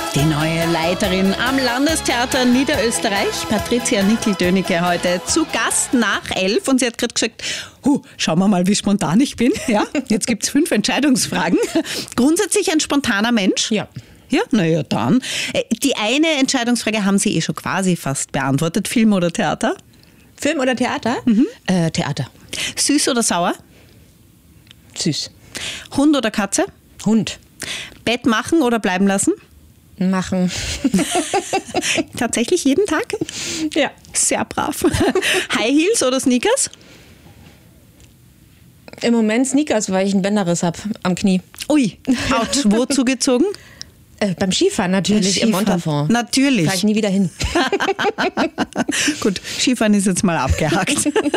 Die neue Leiterin am Landestheater Niederösterreich, Patricia Nickel-Dönecke, heute zu Gast nach 11. Und sie hat gerade gesagt, schauen wir mal, wie spontan ich bin. Ja, jetzt gibt es 5 Entscheidungsfragen. Grundsätzlich ein spontaner Mensch? Ja. Ja, naja, dann. Die eine Entscheidungsfrage haben Sie schon quasi fast beantwortet. Film oder Theater? Film oder Theater? Theater. Süß oder sauer? Süß. Hund oder Katze? Hund. Bett machen oder bleiben lassen? Machen. Tatsächlich jeden Tag? Ja. Sehr brav. High Heels oder Sneakers? Im Moment Sneakers, weil ich einen Bänderriss habe am Knie. Ui, ouch. Wo zugezogen? Beim Skifahren natürlich, Skifahren. im Montafon. Natürlich. Fahre ich nie wieder hin. Gut, Skifahren ist jetzt mal abgehakt.